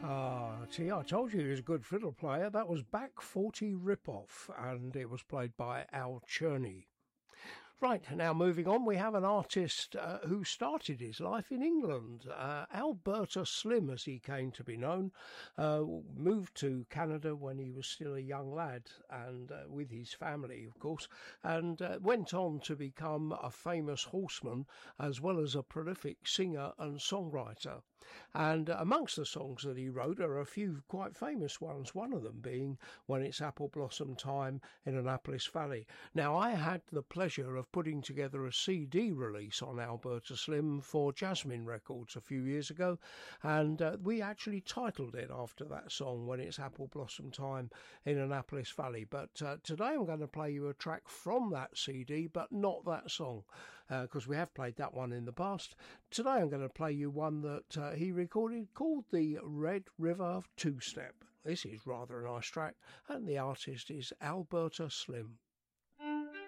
See, I told you he was a good fiddle player. That was Back 40 Ripoff, and it was played by Al Cherney. Right, now moving on, we have an artist who started his life in England. Alberta Slim, as he came to be known, moved to Canada when he was still a young lad, and with his family, of course, and went on to become a famous horseman as well as a prolific singer and songwriter. And amongst the songs that he wrote are a few quite famous ones, one of them being When It's Apple Blossom Time in Annapolis Valley. Now, I had the pleasure of putting together a CD release on Alberta Slim for Jasmine Records a few years ago, and we actually titled it after that song, When It's Apple Blossom Time in Annapolis Valley. But today I'm going to play you a track from that CD, but not that song, because we have played that one in the past. Today I'm going to play you one that he recorded called the Red River Two-Step. This is rather a nice track, and the artist is Alberta Slim.